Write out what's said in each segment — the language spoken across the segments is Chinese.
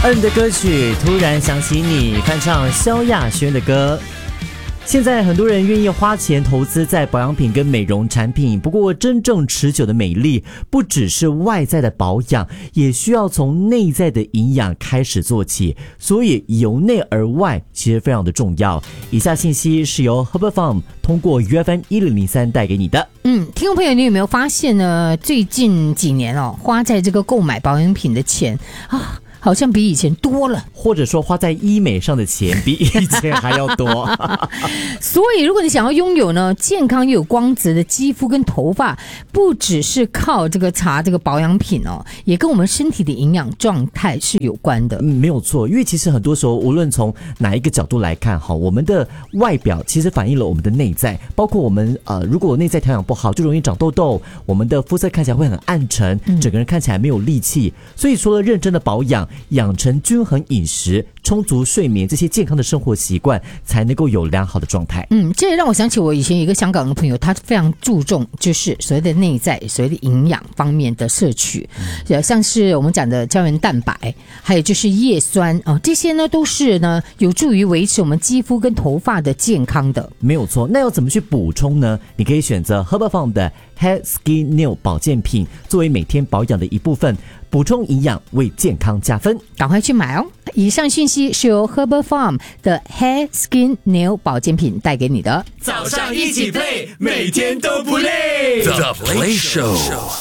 嗯的歌曲突然想起你，翻唱萧亚轩的歌。现在很多人愿意花钱投资在保养品跟美容产品，不过真正持久的美丽不只是外在的保养，也需要从内在的营养开始做起，所以由内而外其实非常的重要。以下信息是由 Herbal Farm 通过 UFM1003 带给你的。 听众朋友，你有没有发现呢？最近几年花在这个购买保养品的钱啊，好像比以前多了， 或者说花在医美上的钱比以前还要多。 所以如果你想要拥有呢健康又有光泽的肌肤跟头发，不只是靠这个擦这个保养品也跟我们身体的营养状态是有关的。 没有错，因为其实很多时候无论从哪一个角度来看，我们的外表其实反映了我们的内在，包括我们如果内在调养不好，就容易长痘痘，我们的肤色看起来会很暗沉，整个人看起来没有力气。所以除了认真的保养，养成均衡饮食、充足睡眠这些健康的生活习惯，才能够有良好的状态。 这也让我想起我以前有一个香港的朋友，他非常注重就是所谓的内在、所谓的营养方面的摄取，像是我们讲的胶原蛋白，还有就是叶酸这些呢都是呢有助于维持我们肌肤跟头发的健康的。 没有错，那要怎么去补充呢？你可以选择 Herbal Farm 的 Hair Skin Nail 保健品，作为每天保养的一部分，补充营养，为健康加分， 赶快去买哦！以上讯息是由 Herbal Farm 的 Hair Skin Nail 保健品带给你的。 早上一起 play， 每天都不累。The Play Show。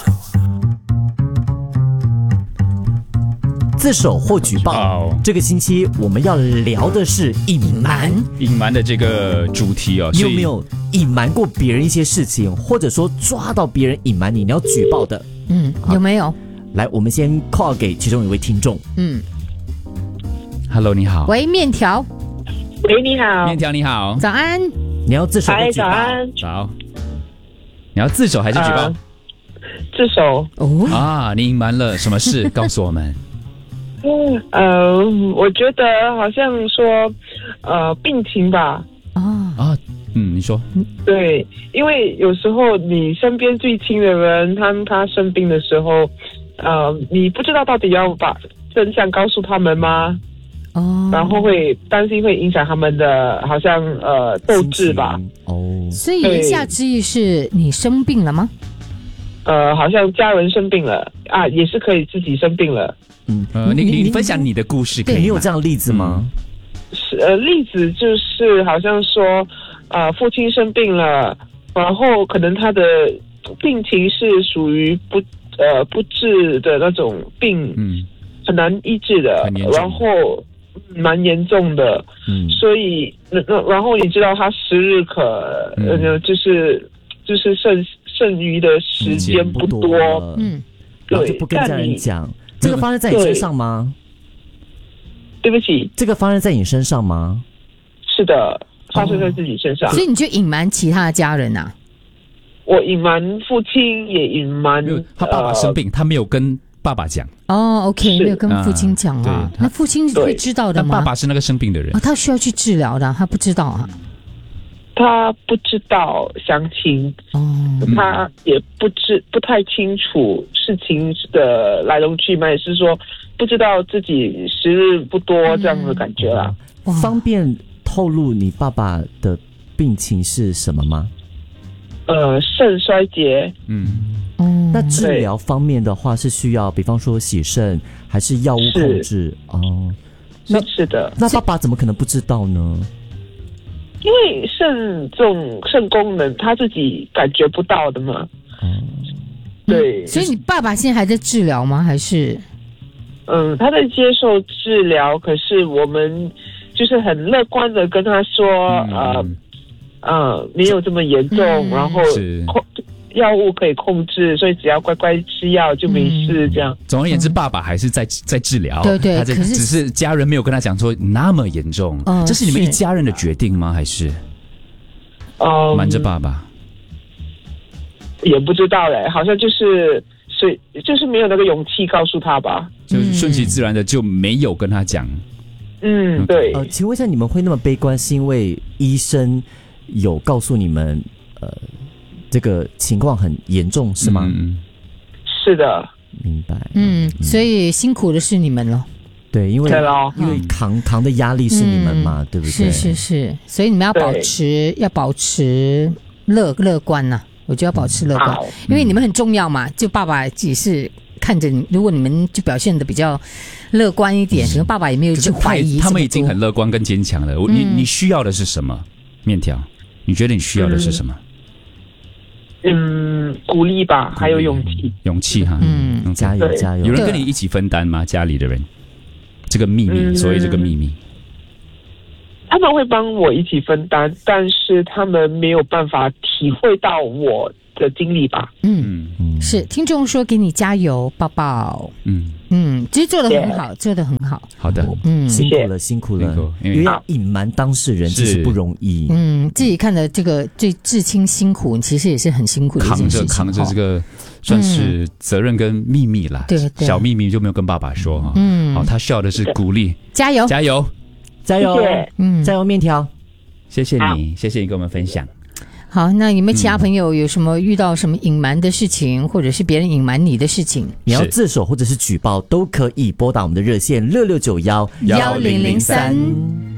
自首或举报，这个星期我们要聊的是隐瞒的这个主题你有没有隐瞒过别人一些事情，或者说抓到别人隐瞒你要举报的？ 有没有？ 来，我们先 call 给其中一位听众。 Hello， 你好。 喂，面条。 喂，你好。 面条你好。 早安。 你要自首还是举报？ 早安。 早。你要自首还是举报？ 自首。 你隐瞒了什么事？告诉我们。 我觉得好像说，病情吧。 你说。 对，因为有时候你身边最亲的人，他生病的时候，你不知道到底要把真相告诉他们吗？然后会担心会影响他们的，好像斗志吧。 所以言下之意是你生病了吗？ 好像家人生病了啊，也是可以自己生病了。 你分享你的故事可以吗？ 你有这样的例子吗？ 例子就是好像说，父亲生病了，然后可能他的病情是属于不治的那种病，很难医治的，然后蛮严重的，所以然后你知道他时日可就是剩余的时间不多， 然后就不跟家人讲。这个发生在你身上吗？ 对不起， 这个发生在你身上吗？ 是的，发生在自己身上。 所以你就隐瞒其他的家人啊？ 我隐瞒父亲，也隐瞒他爸爸生病，他没有跟爸爸讲。 OK， 没有跟父亲讲啊。那父亲会知道的吗？ 但爸爸是那个生病的人， 他需要去治疗的，他不知道啊。 他不知道详情，他也不太清楚事情的来龙去脉，是说不知道自己时日不多这样的感觉啦。 方便透露你爸爸的病情是什么吗？ 肾衰竭。 那治疗方面的话是需要，比方说洗肾还是药物控制？ 是的。 那爸爸怎么可能不知道呢？ 因为肾功能他自己感觉不到的嘛。对。 所以你爸爸现在还在治疗吗？还是？ 他在接受治疗，可是我们就是很乐观的跟他说，没有这么严重，然后药物可以控制，所以只要乖乖吃药就没事。这样。 总而言之，爸爸还是在治疗， 对， 他只是家人没有跟他讲说那么严重。这是你们一家人的决定吗？还是瞒着爸爸？ 也不知道嘞，好像就是没有那个勇气告诉他吧， 就是顺其自然的就没有跟他讲。 对。 请问一下，你们会那么悲观，是因为医生有告诉你们这个情况很严重是吗？ 是的。 明白。 所以辛苦的是你们了。 对，因为扛的压力是你们嘛，对不对？ 是，所以你们要保持乐观呐，我觉得要保持乐观，因为你们很重要嘛。就爸爸也是看着你，如果你们就表现的比较乐观一点，可能爸爸也没有去怀疑。 他们已经很乐观跟坚强了。你需要的是什么？面条，你觉得你需要的是什么？ 鼓励吧，还有勇气哈。 加油！ 有人跟你一起分担吗？家里的人，这个秘密，所谓这个秘密， 他们会帮我一起分担，但是他们没有办法体会到我的经历吧。 是听众说给你加油，抱抱。其实做得很好，做得很好。 好的， 辛苦了，因为要隐瞒当事人其实不容易。 自己看的这个最至亲辛苦，其实也是很辛苦的一件事情。 扛着这个算是责任跟秘密啦， 对， 小秘密就没有跟爸爸说哈。好，他需要的是鼓励， 加油， 加油， 加油，加油，面条， 谢谢你跟我们分享。 好，那你们其他朋友有什么遇到什么隐瞒的事情，或者是别人隐瞒你的事情， 你要自首或者是举报都可以拨打我们的热线66911003。